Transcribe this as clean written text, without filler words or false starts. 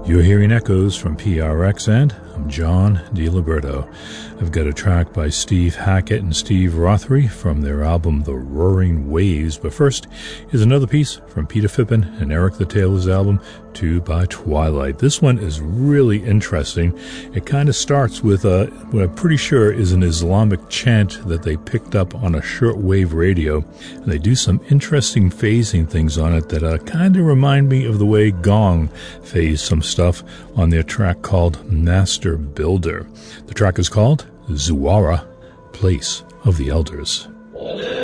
You're hearing echoes from PRX, and I'm John DiLiberto. I've got a track by Steve Hackett and Steve Rothery from their album The Roaring Waves. But first is another piece from Peter Phippen and Eric the Taylor's album, Two by Twilight. This one is really interesting. It kind of starts with what I'm pretty sure is an Islamic chant that they picked up on a shortwave radio. And they do some interesting phasing things on it that kind of remind me of the way Gong phased some stuff on their track called Master Builder. The track is called Zuwara, Place of the Elders.